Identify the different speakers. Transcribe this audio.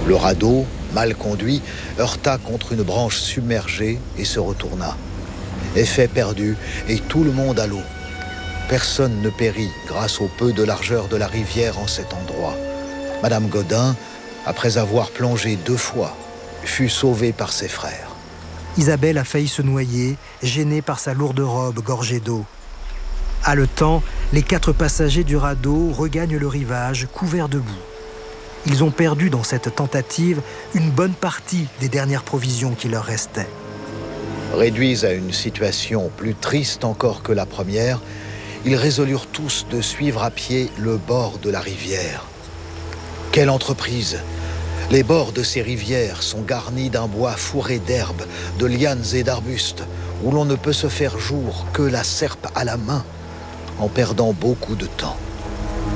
Speaker 1: Le radeau, mal conduit, heurta contre une branche submergée et se retourna. Effet perdu, et tout le monde à l'eau. Personne ne périt grâce au peu de largeur de la rivière en cet endroit. Madame Gaudin, après avoir plongé 2 fois, fut sauvée par ses frères.
Speaker 2: Isabelle a failli se noyer, gênée par sa lourde robe gorgée d'eau. Haletant, les 4 passagers du radeau regagnent le rivage couverts de boue. Ils ont perdu dans cette tentative une bonne partie des dernières provisions qui leur restaient.
Speaker 1: Réduits à une situation plus triste encore que la première, ils résolurent tous de suivre à pied le bord de la rivière. Quelle entreprise! Les bords de ces rivières sont garnis d'un bois fourré d'herbes, de lianes et d'arbustes, où l'on ne peut se faire jour que la serpe à la main, en perdant beaucoup de temps.